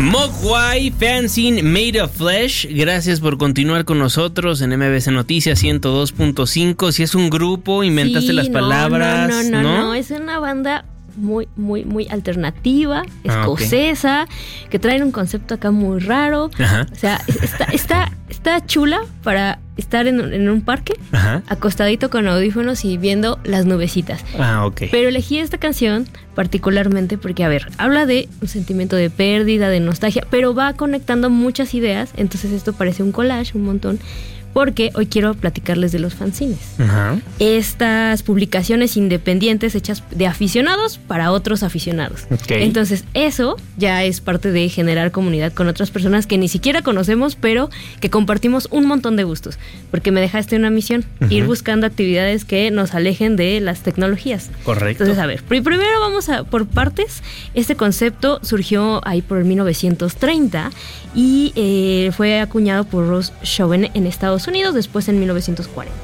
Mogwai, Fanzine Made of Flesh. Gracias por continuar con nosotros en MBC Noticias 102.5. Si es un grupo, invéntate las palabras. No, es una banda muy alternativa, escocesa, que traen un concepto acá muy raro. Ajá. O sea, está chula para estar en un parque, ajá, acostadito con audífonos y viendo las nubecitas. Ok. Pero elegí esta canción particularmente porque, a ver, habla de un sentimiento de pérdida, de nostalgia, pero va conectando muchas ideas. Entonces esto parece un collage, un montón. Porque hoy quiero platicarles de los fanzines. Ajá. Estas publicaciones independientes hechas de aficionados para otros aficionados. Okay. Entonces eso ya es parte de generar comunidad con otras personas que ni siquiera conocemos, pero que compartimos un montón de gustos. Porque me dejaste una misión, ir buscando actividades que nos alejen de las tecnologías. Correcto. Entonces, a ver, primero vamos por partes. Este concepto surgió ahí por el 1930 y fue acuñado por Ross Chauvin en Estados Unidos, después en 1940.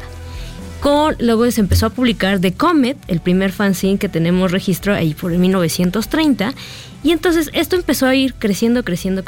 Luego se empezó a publicar The Comet, el primer fanzine que tenemos registro ahí por el 1930, y entonces esto empezó a ir creciendo.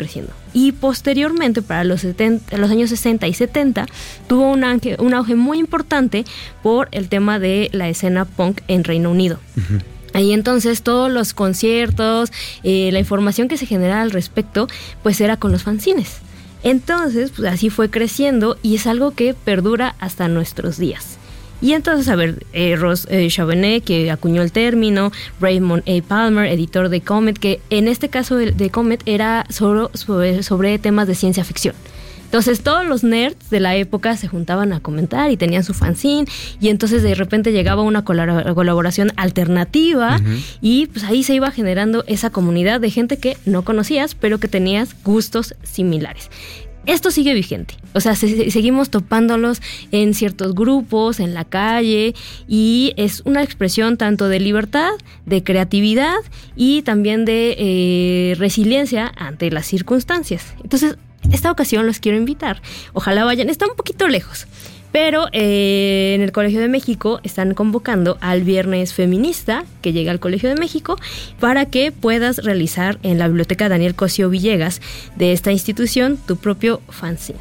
Y posteriormente, para los años 60 y 70, tuvo un auge muy importante por el tema de la escena punk en Reino Unido. Uh-huh. Ahí entonces todos los conciertos, la información que se generaba al respecto, pues era con los fanzines. Entonces, pues así fue creciendo y es algo que perdura hasta nuestros días. Y entonces, a ver, Ross Chauvin, que acuñó el término, Raymond A. Palmer, editor de Comet, que en este caso de Comet era sobre temas de ciencia ficción. Entonces todos los nerds de la época se juntaban a comentar y tenían su fanzine, y entonces de repente llegaba una colaboración alternativa, uh-huh, y pues ahí se iba generando esa comunidad de gente que no conocías, pero que tenías gustos similares. Esto sigue vigente, o sea, seguimos topándolos en ciertos grupos, en la calle, y es una expresión tanto de libertad, de creatividad y también de resiliencia ante las circunstancias. Entonces, esta ocasión los quiero invitar, ojalá vayan, está un poquito lejos, pero en el Colegio de México están convocando al Viernes Feminista, que llega al Colegio de México, para que puedas realizar en la Biblioteca Daniel Cosío Villegas de esta institución tu propio fanzine.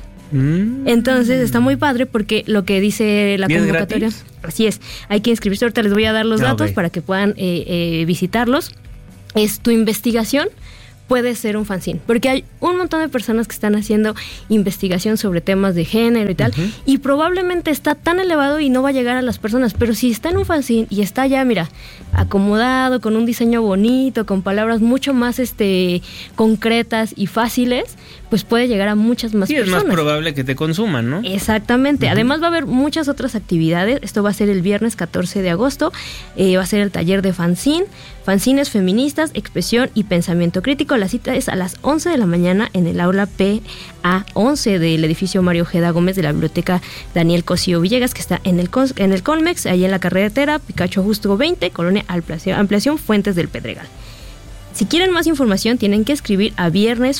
Entonces está muy padre porque lo que dice la convocatoria, así es, hay que inscribirse. Ahorita les voy a dar los datos para que puedan visitarlos. Es tu investigación. Puede ser un fanzine, porque hay un montón de personas que están haciendo investigación sobre temas de género y tal, uh-huh, y probablemente está tan elevado y no va a llegar a las personas, pero si está en un fanzine y está ya, mira, acomodado, con un diseño bonito, con palabras mucho más concretas y fáciles, pues puede llegar a muchas más personas. Sí, es más probable que te consuman, ¿no? Exactamente. Uh-huh. Además va a haber muchas otras actividades. Esto va a ser el viernes 14 de agosto. Va a ser el taller de fanzines feministas, expresión y pensamiento crítico. La cita es a las 11 de la mañana en el aula PA11 del edificio Mario Ojeda Gómez de la Biblioteca Daniel Cosío Villegas, que está en el Colmex, ahí en la carretera Picacho Justo 20, Colonia Ampliación Fuentes del Pedregal. Si quieren más información, tienen que escribir a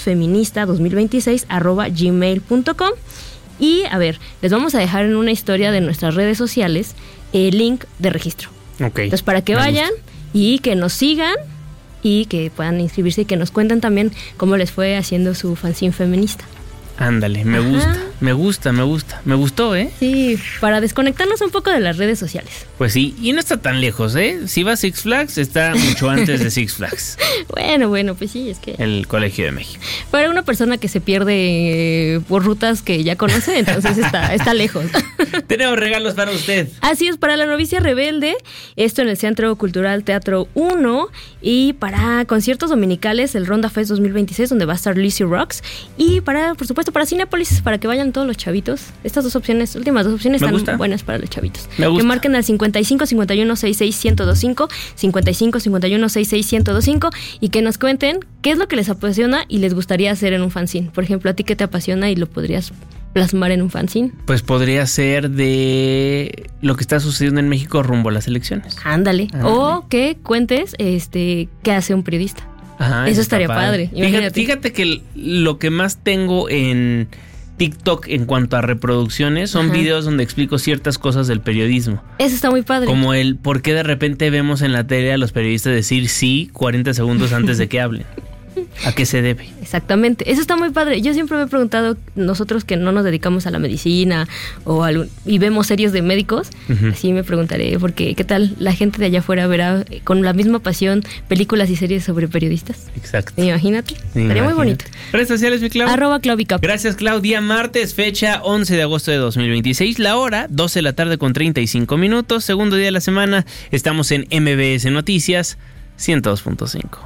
viernesfeminista2026@gmail.com. Y, a ver, les vamos a dejar en una historia de nuestras redes sociales el link de registro. Okay. Entonces, para que vayan y que nos sigan y que puedan inscribirse y que nos cuenten también cómo les fue haciendo su fanzine feminista. Ándale, me gusta. Me gustó, ¿eh? Sí, para desconectarnos un poco de las redes sociales. Pues sí, y no está tan lejos, ¿eh? Si va a Six Flags, está mucho antes de Six Flags. Bueno, pues sí, es que... El Colegio de México. Para una persona que se pierde por rutas que ya conoce, entonces está lejos. Tenemos regalos para usted. Así es, para la novicia rebelde, esto en el Centro Cultural Teatro 1, y para conciertos dominicales, el Ronda Fest 2026, donde va a estar Lizzy Rocks, y para, por supuesto, para Cinépolis, para que vayan todos los chavitos. Estas últimas dos opciones están buenas para los chavitos. Me gusta. Que marquen al 55 51 66 1025, 55 51 66 1025, y que nos cuenten qué es lo que les apasiona y les gustaría hacer en un fanzine. Por ejemplo, ¿a ti qué te apasiona y lo podrías plasmar en un fanzine? Pues podría ser de lo que está sucediendo en México rumbo a las elecciones. Ándale. O que cuentes qué hace un periodista. Ajá, eso estaría padre. Fíjate que lo que más tengo en TikTok en cuanto a reproducciones son videos donde explico ciertas cosas del periodismo. Eso está muy padre. Como el por qué de repente vemos en la tele a los periodistas decir sí 40 segundos antes de que hablen. ¿A qué se debe? Exactamente, eso está muy padre. Yo siempre me he preguntado, nosotros que no nos dedicamos a la medicina y vemos series de médicos, así me preguntaré, porque ¿qué tal la gente de allá afuera verá con la misma pasión películas y series sobre periodistas? Exacto. Imagínate, estaría muy bonito. ¿Redes sociales, mi Clau? @Claubicap. Gracias, Clau. Día martes, fecha 11 de agosto de 2026, la hora 12 de la tarde con 35 minutos, segundo día de la semana, estamos en MBS Noticias 102.5.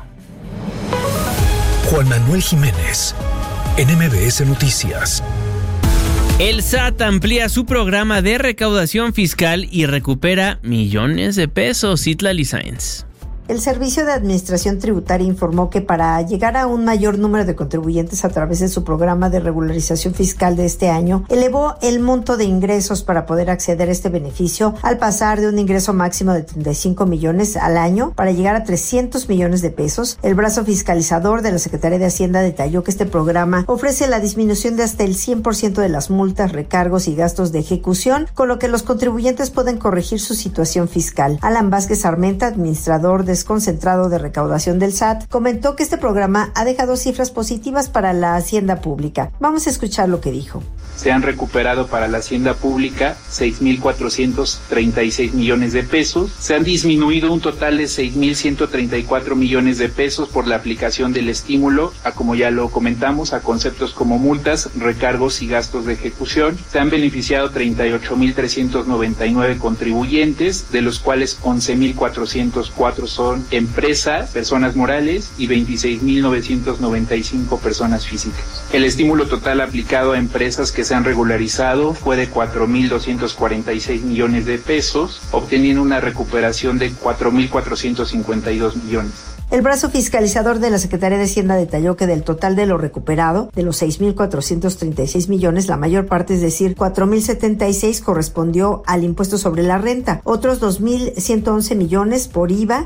Juan Manuel Jiménez, en MBS Noticias. El SAT amplía su programa de recaudación fiscal y recupera millones de pesos. Citlali Sáenz. El Servicio de Administración Tributaria informó que para llegar a un mayor número de contribuyentes a través de su programa de regularización fiscal de este año, elevó el monto de ingresos para poder acceder a este beneficio al pasar de un ingreso máximo de 35 millones al año para llegar a 300 millones de pesos. El brazo fiscalizador de la Secretaría de Hacienda detalló que este programa ofrece la disminución de hasta el 100% de las multas, recargos y gastos de ejecución, con lo que los contribuyentes pueden corregir su situación fiscal. Alan Vázquez Armenta, administrador desconcentrado de recaudación del SAT, comentó que este programa ha dejado cifras positivas para la hacienda pública. Vamos a escuchar lo que dijo. Se han recuperado para la hacienda pública 6.436 millones de pesos. Se han disminuido un total de 6.134 millones de pesos por la aplicación del estímulo, como ya lo comentamos, a conceptos como multas, recargos y gastos de ejecución. Se han beneficiado 38.399 contribuyentes, de los cuales 11.404 son empresas, personas morales, y 26.995 personas físicas. El estímulo total aplicado a empresas que se han regularizado fue de 4.246 millones de pesos, obteniendo una recuperación de 4.452 millones. El brazo fiscalizador de la Secretaría de Hacienda detalló que del total de lo recuperado, de los 6.436 millones, la mayor parte, es decir, 4.076, correspondió al impuesto sobre la renta. Otros 2.111 millones por IVA,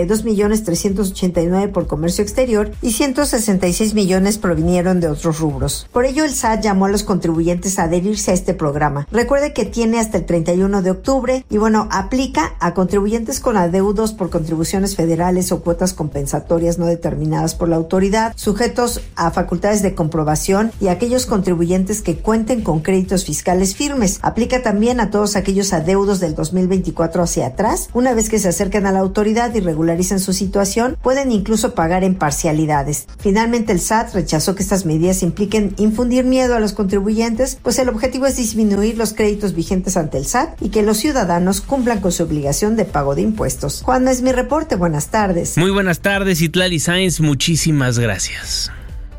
82.389 por comercio exterior y 166 millones provinieron de otros rubros. Por ello, el SAT llamó a los contribuyentes a adherirse a este programa. Recuerde que tiene hasta el 31 de octubre y aplica a contribuyentes con adeudos por contribuciones federales o cuotas compensatorias no determinadas por la autoridad, sujetos a facultades de comprobación, y aquellos contribuyentes que cuenten con créditos fiscales firmes. Aplica también a todos aquellos adeudos del 2024 hacia atrás. Una vez que se acerquen a la autoridad y regularicen su situación, pueden incluso pagar en parcialidades. Finalmente, el SAT rechazó que estas medidas impliquen infundir miedo a los contribuyentes, pues el objetivo es disminuir los créditos vigentes ante el SAT y que los ciudadanos cumplan con su obligación de pago de impuestos. Juan, es mi reporte. Buenas tardes. Muy buenas tardes, Citlali Sáenz, muchísimas gracias.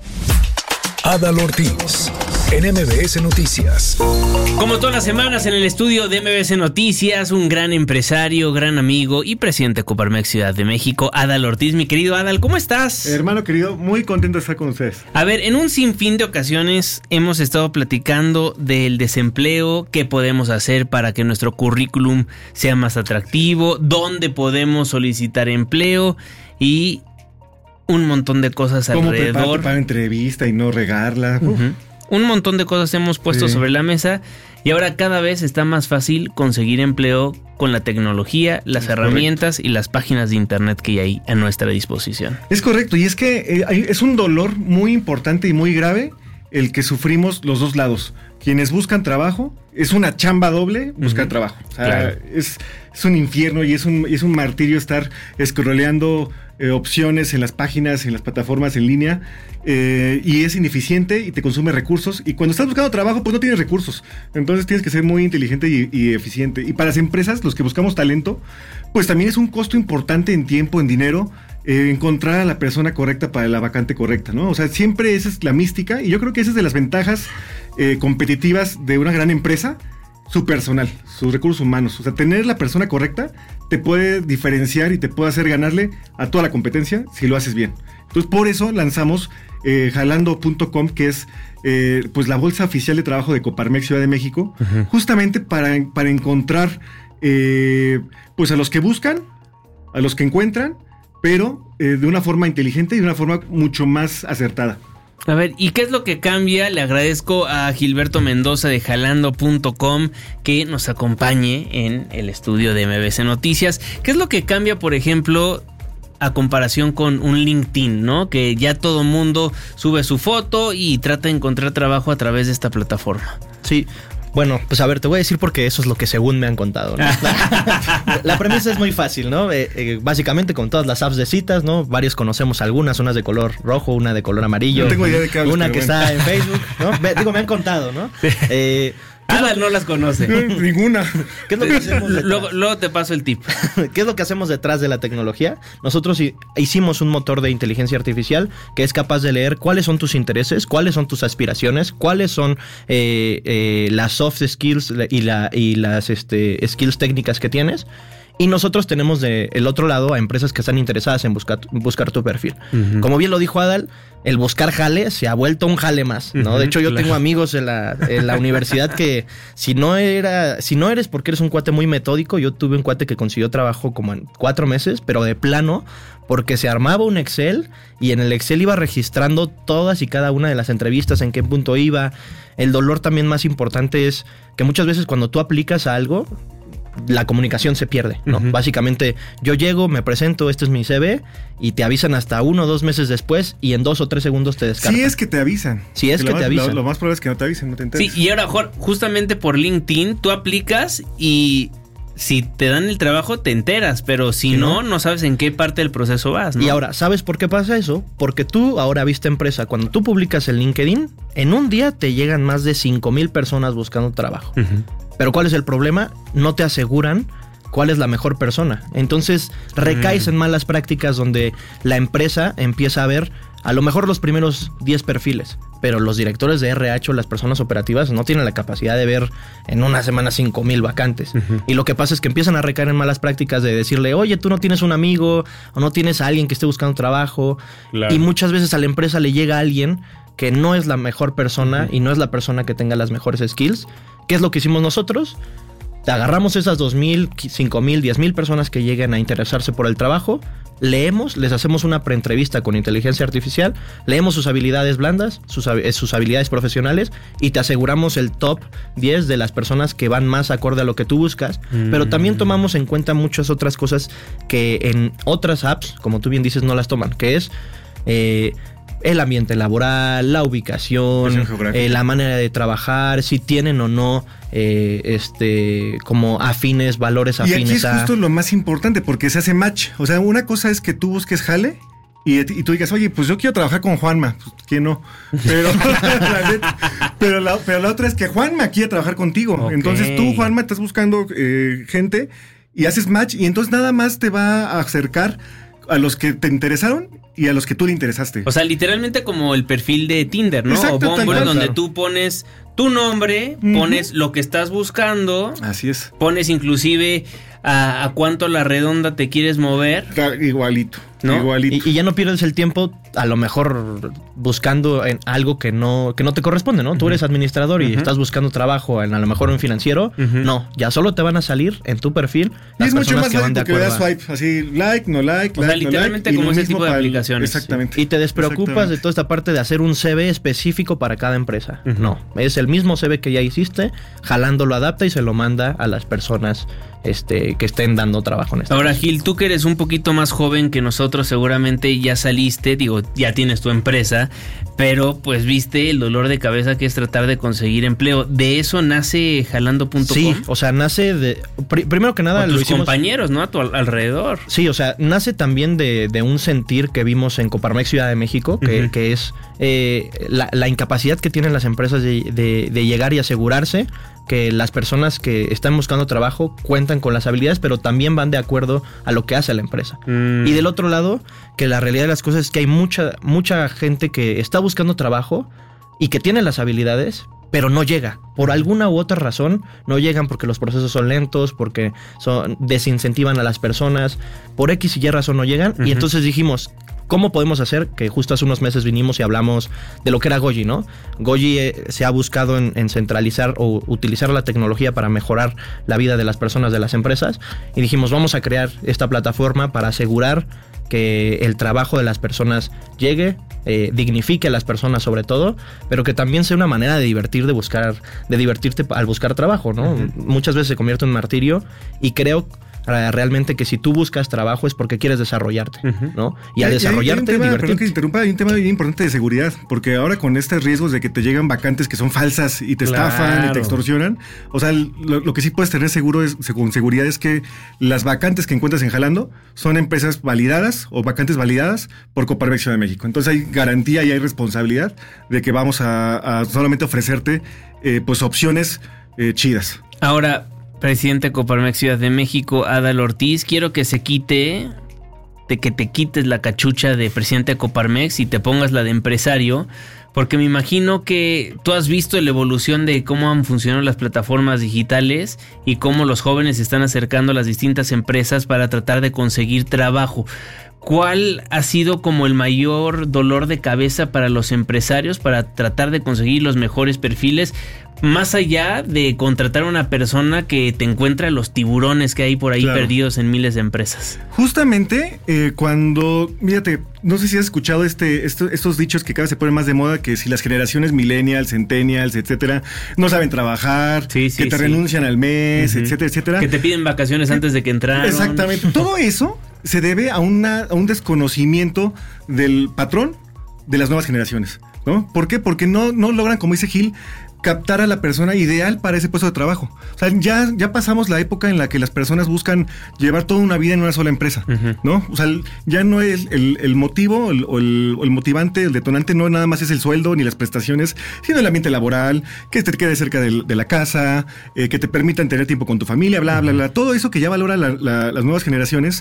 Adal Ortiz, en MBS Noticias. Como todas las semanas en el estudio de MBS Noticias, un gran empresario, gran amigo y presidente de Coparmex Ciudad de México, Adal Ortiz. Mi querido Adal, ¿cómo estás? Hermano querido, muy contento de estar con ustedes. A ver, en un sinfín de ocasiones hemos estado platicando del desempleo, qué podemos hacer para que nuestro currículum sea más atractivo, dónde podemos solicitar empleo y un montón de cosas alrededor. ¿Cómo prepararte para entrevista y no regarla? Un montón de cosas hemos puesto sobre la mesa y ahora cada vez está más fácil conseguir empleo con la tecnología, las herramientas y las páginas de internet que hay a nuestra disposición. Es correcto, y es que es un dolor muy importante y muy grave el que sufrimos los dos lados. Quienes buscan trabajo, es una chamba doble buscar trabajo. O sea, claro. Es un infierno y es un martirio estar scrolleando opciones en las páginas, en las plataformas en línea, y es ineficiente y te consume recursos. Y cuando estás buscando trabajo, pues no tienes recursos. Entonces tienes que ser muy inteligente y eficiente. Y para las empresas, los que buscamos talento, pues también es un costo importante en tiempo, en dinero, encontrar a la persona correcta para la vacante correcta, ¿no? O sea, siempre esa es la mística, y yo creo que esa es de las ventajas competitivas de una gran empresa, su personal, sus recursos humanos. O sea, tener la persona correcta te puede diferenciar y te puede hacer ganarle a toda la competencia si lo haces bien. Entonces, por eso lanzamos jalando.com, que es pues la bolsa oficial de trabajo de Coparmex Ciudad de México, justamente para encontrar pues a los que buscan, a los que encuentran, pero de una forma inteligente y de una forma mucho más acertada. A ver, ¿y qué es lo que cambia? Le agradezco a Gilberto Mendoza de jalando.com que nos acompañe en el estudio de MBS Noticias. ¿Qué es lo que cambia, por ejemplo, a comparación con un LinkedIn, ¿no? Que ya todo mundo sube su foto y trata de encontrar trabajo a través de esta plataforma. Sí. Bueno, pues a ver, te voy a decir porque eso es lo que según me han contado, ¿no? La premisa es muy fácil, ¿no? Básicamente con todas las apps de citas, ¿no? Varios conocemos algunas, unas de color rojo, una de color amarillo. No tengo idea de qué hablas, una que está en Facebook, ¿no? Me han contado, ¿no? Adal no las conoce. Ninguna. ¿Qué es lo que hacemos luego te paso el tip. ¿Qué es lo que hacemos detrás de la tecnología? Nosotros hicimos un motor de inteligencia artificial que es capaz de leer cuáles son tus intereses, cuáles son tus aspiraciones, cuáles son las soft skills y las skills técnicas que tienes. Y nosotros tenemos del otro lado a empresas que están interesadas en buscar tu perfil. Uh-huh. Como bien lo dijo Adal, el buscar jale se ha vuelto un jale más, ¿no? Uh-huh, de hecho, yo tengo amigos en la universidad que si no eres porque eres un cuate muy metódico, yo tuve un cuate que consiguió trabajo como en 4 meses, pero de plano, porque se armaba un Excel y en el Excel iba registrando todas y cada una de las entrevistas, en qué punto iba. El dolor también más importante es que muchas veces cuando tú aplicas a algo, la comunicación se pierde, ¿no? Uh-huh. Básicamente, yo llego, me presento, este es mi CV, y te avisan hasta 1 o 2 meses después, y en 2 o 3 segundos te descartan. Sí es que te avisan. Sí es que te avisan. Lo más probable es que no te avisen, no te enteres. Sí, y ahora, justamente por LinkedIn, tú aplicas y si te dan el trabajo, te enteras, pero si no sabes en qué parte del proceso vas, ¿no? Y ahora, ¿sabes por qué pasa eso? Porque tú, ahora viste empresa, cuando tú publicas en LinkedIn, en un día te llegan más de 5,000 personas buscando trabajo. Uh-huh. Pero ¿cuál es el problema? No te aseguran cuál es la mejor persona. Entonces recaes en malas prácticas donde la empresa empieza a ver a lo mejor los primeros 10 perfiles, pero los directores de RH o las personas operativas no tienen la capacidad de ver en una semana 5,000 vacantes. Uh-huh. Y lo que pasa es que empiezan a recaer en malas prácticas de decirle, oye, tú no tienes un amigo o no tienes a alguien que esté buscando trabajo. Claro. Y muchas veces a la empresa le llega alguien que no es la mejor persona, uh-huh, y no es la persona que tenga las mejores skills. ¿Qué es lo que hicimos nosotros? Agarramos esas 2,000, 5,000, 10,000 personas que lleguen a interesarse por el trabajo, leemos, les hacemos una preentrevista con inteligencia artificial, leemos sus habilidades blandas, sus habilidades profesionales, y te aseguramos el top 10 de las personas que van más acorde a lo que tú buscas. Pero también tomamos en cuenta muchas otras cosas que en otras apps, como tú bien dices, no las toman, que es el ambiente laboral, la ubicación, la manera de trabajar, si tienen o no como valores afines. Y aquí es justo lo más importante, porque se hace match. O sea, una cosa es que tú busques jale y tú digas, oye, pues yo quiero trabajar con Juanma. Pues, ¿quién no? Pero la otra es que Juanma quiere trabajar contigo. Okay. Entonces tú, Juanma, estás buscando gente y haces match, y entonces nada más te va a acercar a los que te interesaron y a los que tú le interesaste. O sea, literalmente como el perfil de Tinder, ¿no? Exacto, o Bumble, donde tú pones tu nombre, uh-huh, pones lo que estás buscando. Así es. Pones inclusive a cuánto a la redonda te quieres mover. Igualito, ¿no? Igualito. Y ya no pierdes el tiempo, a lo mejor buscando en algo que no te corresponde, ¿no? Uh-huh. Tú eres administrador y, uh-huh, estás buscando trabajo en a lo mejor un financiero. Uh-huh. No, ya solo te van a salir en tu perfil las personas que van de acuerdo. Es mucho más fácil que veas swipe, así, like, no like, o sea, literalmente como ese tipo de aplicaciones. Exactamente. Y te despreocupas de toda esta parte de hacer un CV específico para cada empresa. Uh-huh. No, es el mismo CV que ya hiciste, jalando lo adapta y se lo manda a las personas que estén dando trabajo en esta. Ahora, Gil, tú que eres un poquito más joven que nosotros, seguramente ya saliste, ya tienes tu empresa, pero pues viste el dolor de cabeza que es tratar de conseguir empleo. ¿De eso nace Jalando.com? Sí, o sea, nace de... primero que nada... Con tus compañeros, ¿no? A tu alrededor. Sí, o sea, nace también de un sentir que vimos en Coparmex Ciudad de México, uh-huh, que es la incapacidad que tienen las empresas de llegar y asegurarse que las personas que están buscando trabajo cuentan con las habilidades, pero también van de acuerdo a lo que hace la empresa. Y del otro lado, que la realidad de las cosas es que hay mucha gente que está buscando trabajo y que tiene las habilidades, pero no llega. Por alguna u otra razón, no llegan porque los procesos son lentos, porque desincentivan a las personas, por X y Y razón no llegan. Uh-huh. Y entonces dijimos, ¿cómo podemos hacer? Que justo hace unos meses vinimos y hablamos de lo que era Goji, ¿no? Goji se ha buscado en centralizar o utilizar la tecnología para mejorar la vida de las personas, de las empresas. Y dijimos, vamos a crear esta plataforma para asegurar que el trabajo de las personas llegue, dignifique a las personas sobre todo, pero que también sea una manera de divertirte al buscar trabajo, ¿no? Uh-huh. Muchas veces se convierte en martirio, y creo, realmente que si tú buscas trabajo es porque quieres desarrollarte, ¿no? Y al desarrollarte, divertirte. Perdón que te interrumpa, hay un tema bien importante de seguridad, porque ahora con estos riesgos de que te llegan vacantes que son falsas y te estafan y te extorsionan, o sea, lo que sí puedes tener con seguridad es que las vacantes que encuentras en Jalando son empresas validadas o vacantes validadas por Coparmex Ciudad de México. Entonces hay garantía y hay responsabilidad de que vamos a solamente ofrecerte pues opciones chidas. Ahora, presidente de Coparmex Ciudad de México, Adal Ortiz, quiero que te quites la cachucha de presidente de Coparmex y te pongas la de empresario, porque me imagino que tú has visto la evolución de cómo han funcionado las plataformas digitales y cómo los jóvenes se están acercando a las distintas empresas para tratar de conseguir trabajo. ¿Cuál ha sido como el mayor dolor de cabeza para los empresarios para tratar de conseguir los mejores perfiles, más allá de contratar a una persona que te encuentra los tiburones que hay por ahí perdidos en miles de empresas? Justamente cuando, mírate, no sé si has escuchado estos dichos que cada vez se ponen más de moda, que si las generaciones millennials, centennials, etcétera, no saben trabajar, que te renuncian al mes, etcétera. Que te piden vacaciones antes de que entraron. Exactamente. Todo eso se debe a un desconocimiento del patrón de las nuevas generaciones, ¿no? ¿Por qué? Porque no logran, como dice Gil, captar a la persona ideal para ese puesto de trabajo. O sea, ya pasamos la época en la que las personas buscan llevar toda una vida en una sola empresa, ¿no? O sea, ya no es el motivo o el motivante, el detonante, no nada más es el sueldo ni las prestaciones, sino el ambiente laboral, que te quede cerca de la casa, que te permitan tener tiempo con tu familia, bla, bla, bla. Todo eso que ya valora las nuevas generaciones,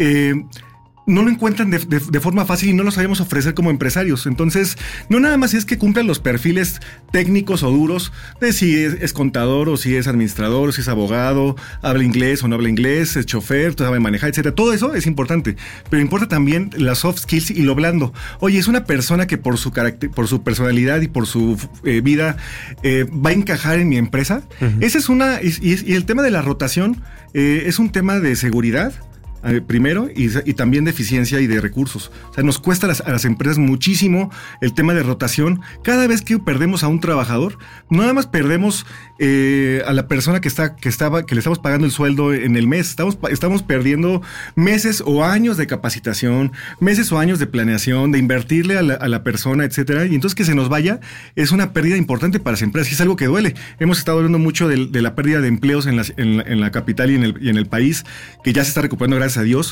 no lo encuentran de forma fácil y no lo sabemos ofrecer como empresarios. Entonces, no nada más es que cumplan los perfiles técnicos o duros de si es contador o si es administrador o si es abogado, habla inglés o no habla inglés, es chofer, sabe manejar, etcétera. Todo eso es importante, pero importa también las soft skills y lo blando. Oye, es una persona que por su carácter, por su personalidad y por su vida va a encajar en mi empresa. Esa es y el tema de la rotación es un tema de seguridad. Primero, y también de eficiencia y de recursos. O sea, nos cuesta a las empresas muchísimo el tema de rotación. Cada vez que perdemos a un trabajador, no nada más perdemos a la persona que le estamos pagando el sueldo en el mes. Estamos perdiendo meses o años de capacitación, meses o años de planeación, de invertirle a la persona, etcétera. Y entonces que se nos vaya es una pérdida importante para las empresas y es algo que duele. Hemos estado hablando mucho de la pérdida de empleos en la capital y en el país, que ya se está recuperando gracias a Dios.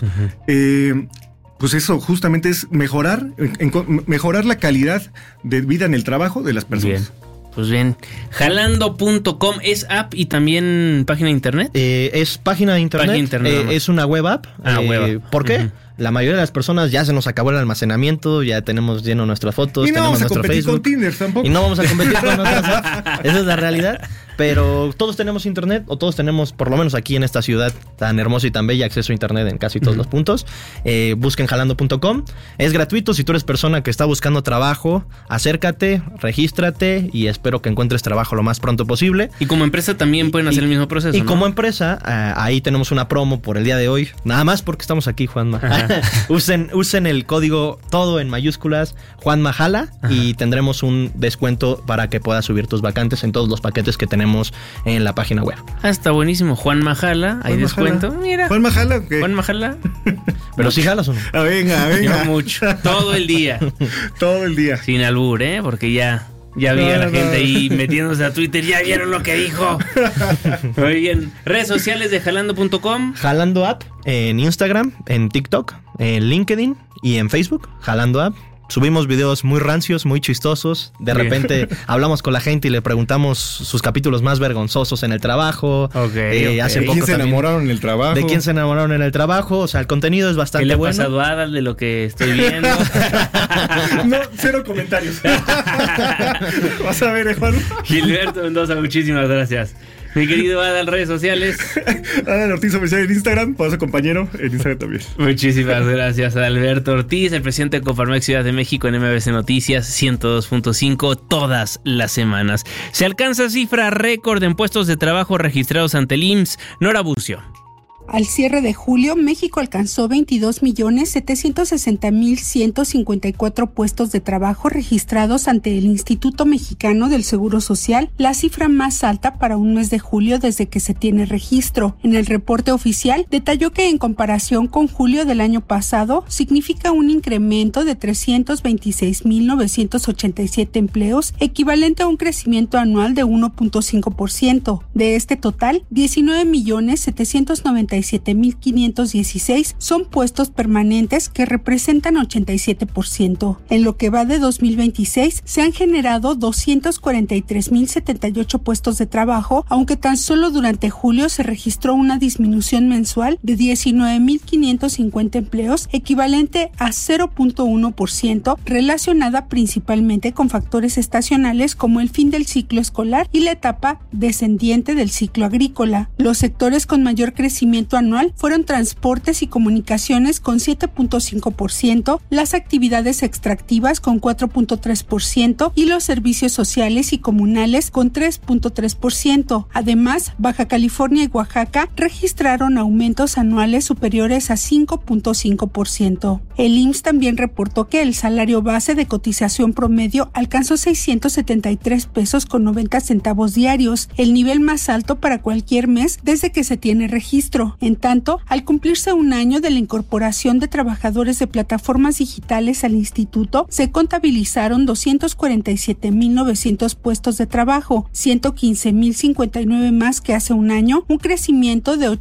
Pues eso justamente es mejorar la calidad de vida en el trabajo de las personas. Pues bien, jalando.com es app y también página de internet. Es página de internet, es una web app. Web app. ¿Por qué? La mayoría de las personas ya se nos acabó el almacenamiento, ya tenemos lleno nuestras fotos, y no tenemos vamos a competir Facebook, con Tinder tampoco. Y no vamos a competir con otras apps. Esa es la realidad. Pero todos tenemos internet, o todos tenemos, por lo menos aquí en esta ciudad tan hermosa y tan bella, acceso a internet en casi todos los puntos. Busquen jalando.com. Es gratuito. Si tú eres persona que está buscando trabajo, acércate, regístrate y espero que encuentres trabajo lo más pronto posible. Y como empresa también pueden hacer el mismo proceso, Y ¿no? como empresa, ahí tenemos una promo por el día de hoy. Nada más porque estamos aquí, Juanma. Usen el código todo en mayúsculas, Juanma Jala, y tendremos un descuento para que puedas subir tus vacantes en todos los paquetes que tenemos en la página web. Está buenísimo. Juan Majala, hay descuento. Mira. ¿Juan Majala o qué? Juan Majala. Pero si jalas o no. Venga. No mucho. Todo el día. Todo el día. Sin albur, porque ya vi a la gente ahí metiéndose a Twitter. Ya vieron lo que dijo. Muy bien. Redes sociales de jalando.com. Jalando App en Instagram, en TikTok, en LinkedIn y en Facebook. Jalando App. Subimos videos muy rancios, muy chistosos. De repente hablamos con la gente y le preguntamos sus capítulos más vergonzosos en el trabajo. Hace ¿De quién se enamoraron en el trabajo? ¿De quién se enamoraron en el trabajo? O sea, el contenido es bastante bueno. ¿Qué le ha pasado a Adal de lo que estoy viendo? No, cero comentarios. Vas a ver, Juan. Gilberto Mendoza, muchísimas gracias. Mi querido Adal, redes sociales. Adal Ortiz oficial en Instagram, paso compañero en Instagram también. Muchísimas gracias a Alberto Ortiz, el presidente de Coparmex Ciudad de México en MBC Noticias 102.5 todas las semanas. Se alcanza cifra récord en puestos de trabajo registrados ante el IMSS. Nora Bucio. Al cierre de julio, México alcanzó 22.760.154 puestos de trabajo registrados ante el Instituto Mexicano del Seguro Social, la cifra más alta para un mes de julio desde que se tiene registro. En el reporte oficial, detalló que en comparación con julio del año pasado, significa un incremento de 326.987 empleos, equivalente a un crecimiento anual de 1.5%. De este total, 19.797.516 son puestos permanentes que representan 87%. En lo que va de 2026, se han generado 243.078 puestos de trabajo, aunque tan solo durante julio se registró una disminución mensual de 19.550 empleos, equivalente a 0.1%, relacionada principalmente con factores estacionales como el fin del ciclo escolar y la etapa descendiente del ciclo agrícola. Los sectores con mayor crecimiento anual fueron transportes y comunicaciones con 7.5%, las actividades extractivas con 4.3% y los servicios sociales y comunales con 3.3%. Además, Baja California y Oaxaca registraron aumentos anuales superiores a 5.5%. El IMSS también reportó que el salario base de cotización promedio alcanzó 673 pesos con 90 centavos diarios, el nivel más alto para cualquier mes desde que se tiene registro. En tanto, al cumplirse un año de la incorporación de trabajadores de plataformas digitales al instituto, se contabilizaron 247.900 puestos de trabajo, 115.059 más que hace un año, un crecimiento de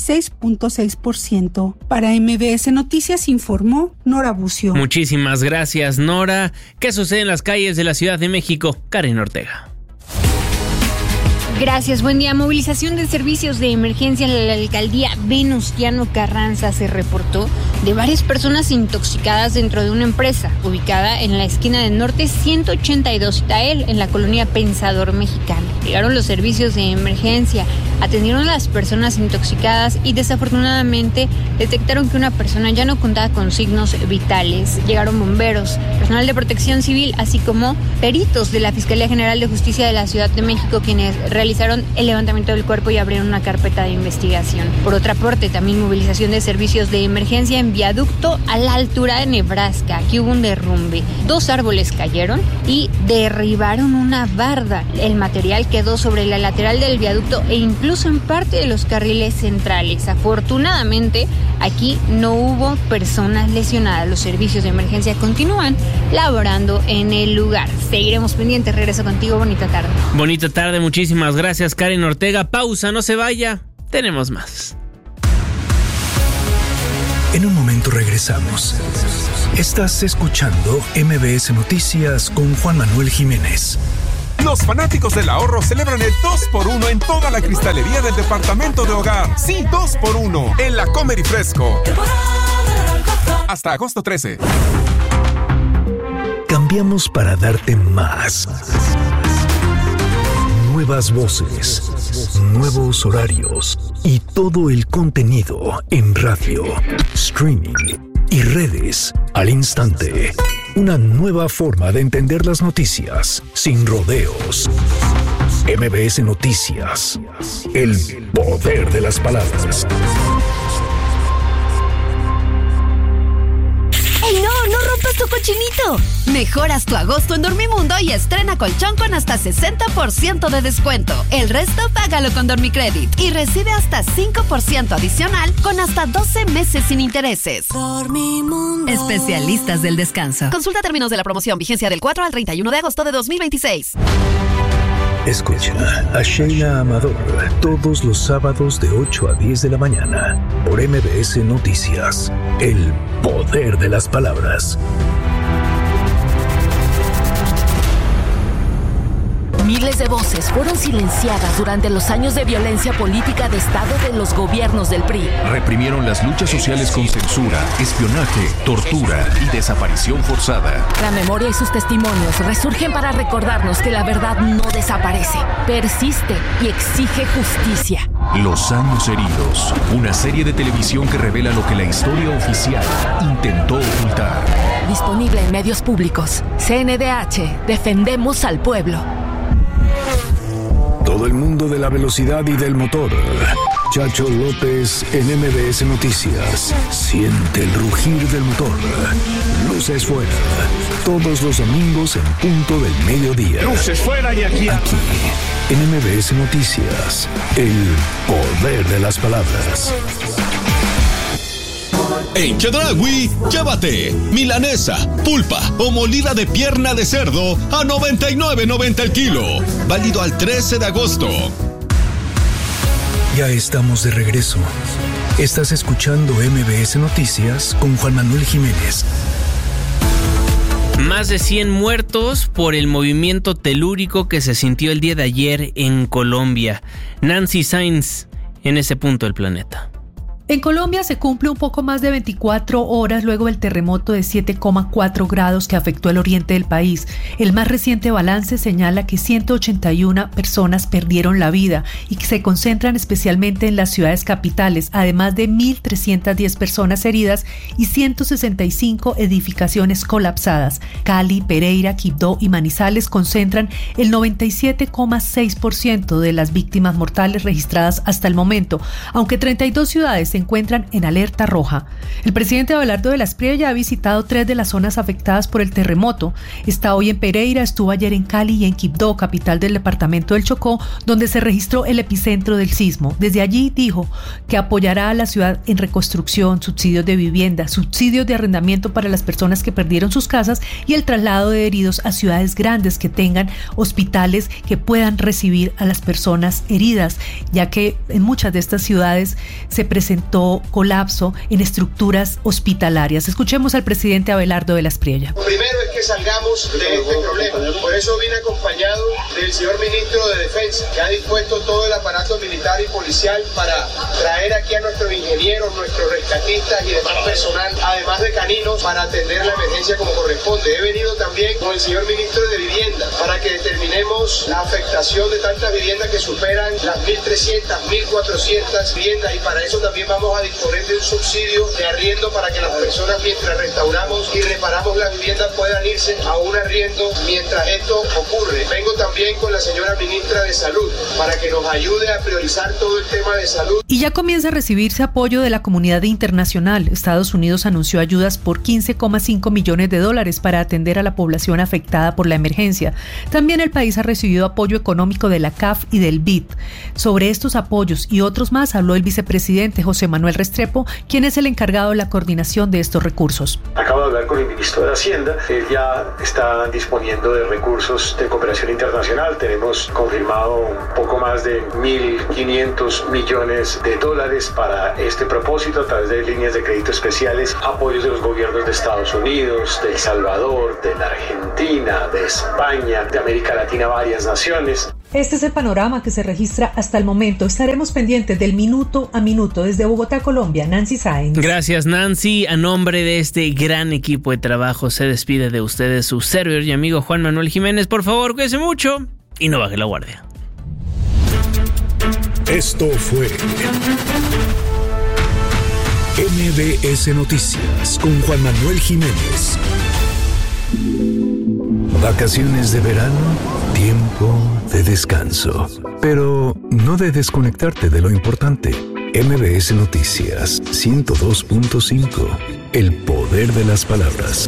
86.6%. Para MBS Noticias informó Nora Bucio. Muchísimas gracias, Nora. ¿Qué sucede en las calles de la Ciudad de México? Karen Ortega. Gracias, buen día. Movilización de servicios de emergencia en la alcaldía Venustiano Carranza. Se reportó de varias personas intoxicadas dentro de una empresa ubicada en la esquina del norte 182 Itael, en la colonia Pensador Mexicano. Llegaron los servicios de emergencia, atendieron a las personas intoxicadas y desafortunadamente detectaron que una persona ya no contaba con signos vitales. Llegaron bomberos, personal de protección civil, así como peritos de la Fiscalía General de Justicia de la Ciudad de México, quienes realizaron el levantamiento del cuerpo y abrieron una carpeta de investigación. Por otra parte, también movilización de servicios de emergencia en viaducto a la altura de Nebraska. Aquí hubo un derrumbe. 2 árboles cayeron y derribaron una barda. El material quedó sobre la lateral del viaducto e incluso en parte de los carriles centrales. Afortunadamente, aquí no hubo personas lesionadas. Los servicios de emergencia continúan laborando en el lugar. Seguiremos pendientes. Regreso contigo. Bonita tarde. Bonita tarde. Muchísimas gracias, Karen Ortega. Pausa, no se vaya. Tenemos más. En un momento regresamos. Estás escuchando MBS Noticias con Juan Manuel Jiménez. Los fanáticos del ahorro celebran el 2x1 en toda la cristalería del departamento de hogar. Sí, 2x1 en la Comer y Fresco. Hasta agosto 13. Cambiamos para darte más. Nuevas voces, nuevos horarios y todo el contenido en radio, streaming y redes al instante. Una nueva forma de entender las noticias sin rodeos. MBS Noticias. El poder de las palabras. ¡Ey, no rompas tu cochinito! Mejoras tu agosto en Dormimundo y estrena colchón con hasta 60% de descuento. El resto págalo con Dormicredit y recibe hasta 5% adicional con hasta 12 meses sin intereses. Dormimundo. Especialistas del descanso. Consulta términos de la promoción. Vigencia del 4 al 31 de agosto de 2026. Escucha a Sheila Amador todos los sábados de 8 a 10 de la mañana por MBS Noticias. El poder de las palabras. Miles de voces fueron silenciadas durante los años de violencia política de Estado de los gobiernos del PRI. Reprimieron las luchas sociales con censura, espionaje, tortura y desaparición forzada. La memoria y sus testimonios resurgen para recordarnos que la verdad no desaparece, persiste y exige justicia. Los años heridos, una serie de televisión que revela lo que la historia oficial intentó ocultar. Disponible en medios públicos. CNDH, defendemos al pueblo. Todo el mundo de la velocidad y del motor. Chacho López en MBS Noticias. Siente el rugir del motor. Luces fuera. Todos los domingos en punto del mediodía. Luces fuera y aquí en MBS Noticias. El poder de las palabras. En Chedraui, llévate milanesa, pulpa o molida de pierna de cerdo a $99.90 el kilo. Válido al 13 de agosto. Ya estamos de regreso. Estás escuchando MBS Noticias con Juan Manuel Jiménez. Más de 100 muertos por el movimiento telúrico que se sintió el día de ayer en Colombia. Nancy Sainz, en ese punto del planeta. En Colombia se cumple un poco más de 24 horas luego del terremoto de 7,4 grados que afectó el oriente del país. El más reciente balance señala que 181 personas perdieron la vida y que se concentran especialmente en las ciudades capitales, además de 1.310 personas heridas y 165 edificaciones colapsadas. Cali, Pereira, Quibdó y Manizales concentran el 97,6% de las víctimas mortales registradas hasta el momento, aunque 32 ciudades se encuentran en alerta roja. El presidente Abelardo de la Espriella ha visitado 3 de las zonas afectadas por el terremoto. Está hoy en Pereira, estuvo ayer en Cali y en Quibdó, capital del departamento del Chocó, donde se registró el epicentro del sismo. Desde allí dijo que apoyará a la ciudad en reconstrucción, subsidios de vivienda, subsidios de arrendamiento para las personas que perdieron sus casas y el traslado de heridos a ciudades grandes que tengan hospitales que puedan recibir a las personas heridas, ya que en muchas de estas ciudades se presentó colapso en estructuras hospitalarias. Escuchemos al presidente Abelardo de la Espriella. Primero es que salgamos de este problema. Por eso vine acompañado del señor ministro de Defensa, que ha dispuesto todo el aparato militar y policial para traer aquí a nuestros ingenieros, nuestros rescatistas y demás personal, además de caninos, para atender la emergencia como corresponde. He venido también con el señor ministro de Vivienda para que determinemos la afectación de tantas viviendas que superan las 1.300, 1.400 viviendas, y para eso también vamos a disponer de un subsidio de arriendo para que las personas, mientras restauramos y reparamos las viviendas, puedan irse a un arriendo mientras esto ocurre. Vengo también con la señora ministra de Salud para que nos ayude a priorizar todo el tema de salud. Y ya comienza a recibirse apoyo de la comunidad internacional. Estados Unidos anunció ayudas por $15,5 millones para atender a la población afectada por la emergencia. También el país ha recibido apoyo económico de la CAF y del BID. Sobre estos apoyos y otros más habló el vicepresidente José Manuel Restrepo, quien es el encargado de la coordinación de estos recursos. Acabo de hablar con el ministro de Hacienda, él ya está disponiendo de recursos de cooperación internacional. Tenemos confirmado un poco más de $1.500 millones para este propósito a través de líneas de crédito especiales, apoyos de los gobiernos de Estados Unidos, de El Salvador, de la Argentina, de España, de América Latina, varias naciones. Este es el panorama que se registra hasta el momento. Estaremos pendientes del minuto a minuto. Desde Bogotá, Colombia, Nancy Sainz. Gracias, Nancy. A nombre de este gran equipo de trabajo se despide de ustedes su servidor y amigo Juan Manuel Jiménez. Por favor, cuídense mucho y no baje la guardia. Esto fue MBS Noticias con Juan Manuel Jiménez. Vacaciones de verano, tiempo de descanso, pero no de desconectarte de lo importante. MBS Noticias 102.5, el poder de las palabras.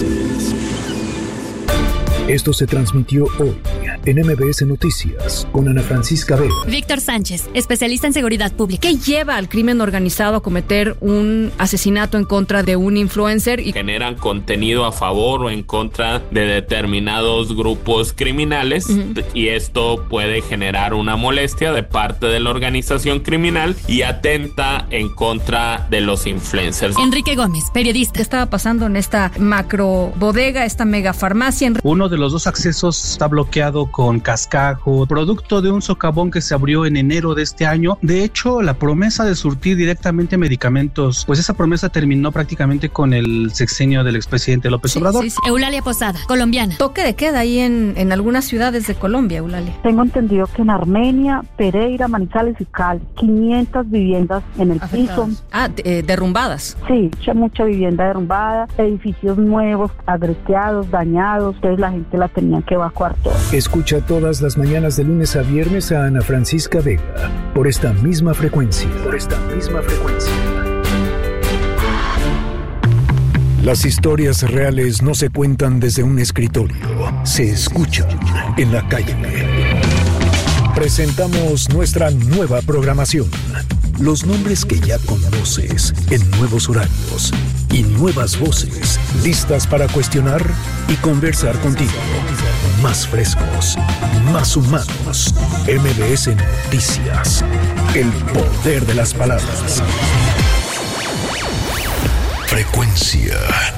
Esto se transmitió hoy en MBS Noticias con Ana Francisca Vega. Víctor Sánchez, especialista en seguridad pública. ¿Qué lleva al crimen organizado a cometer un asesinato en contra de un influencer? Y generan contenido a favor o en contra de determinados grupos criminales, y esto puede generar una molestia de parte de la organización criminal y atenta en contra de los influencers. Enrique Gómez, periodista. ¿Qué estaba pasando en esta macro bodega, esta mega farmacia? Uno de los dos accesos está bloqueado con cascajo, producto de un socavón que se abrió en enero de este año. De hecho, la promesa de surtir directamente medicamentos, pues esa promesa terminó prácticamente con el sexenio del expresidente López Obrador. Sí. Eulalia Posada, colombiana. Toque de queda ahí en algunas ciudades de Colombia, Eulalia. Tengo entendido que en Armenia, Pereira, Manizales y Cali, 500 viviendas en el piso. Derrumbadas. Sí, mucha vivienda derrumbada, edificios nuevos, agreteados, dañados. Entonces la gente gente la tenían que evacuar toda. Escucha todas las mañanas de lunes a viernes a Ana Francisca Vega por esta misma frecuencia. Las historias reales no se cuentan desde un escritorio, se escuchan en la calle. Presentamos nuestra nueva programación. Los nombres que ya conoces en nuevos horarios y nuevas voces listas para cuestionar y conversar contigo. Más frescos, más humanos. MBS Noticias. El poder de las palabras. Frecuencia